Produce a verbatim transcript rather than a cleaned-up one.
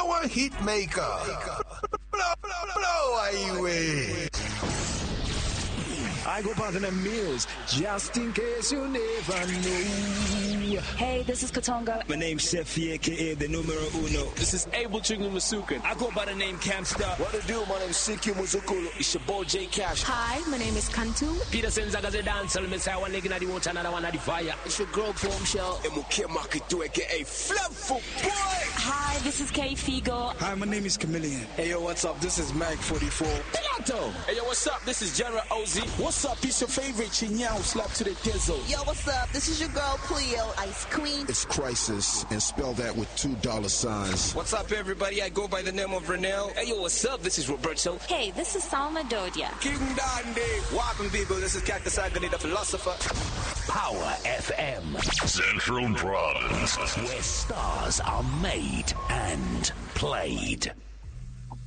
our hit maker. Blow, blow, blow away. I go by the name Mills, just in case you never know. Hey, this is Katonga. My name's Sefi, a k a the numero uno. This is Abel Chungu Masukan. I go by the name Camstar. What to do? My name's Siki Muzukulu. It's your boy J Cash. Hi, my name is Kantu. Peter Senzaga the dancer, me say one leg in the water, another one at the fire. It's your girl Bombshell. And Mukemaki, a k a Flavful Boy. Hi, this is Kay Figo. Hi, my name is Chameleon. Hey, yo, what's up? This is Mag forty-four. Pilato. Hey, yo, what's up? This is General O Z. What's up? It's your favorite Chinyao slap to the dizzle. Yo, what's up? This is your girl Cleo, Ice Queen. It's Crisis, and spell that with two dollar signs. What's up, everybody? I go by the name of Renell. Hey, yo, what's up? This is Roberto. Hey, this is Salma Dodia. King Dandy. Welcome, people. This is Cactus Agony, the philosopher. Power F M. Central Province. Where stars are made and played.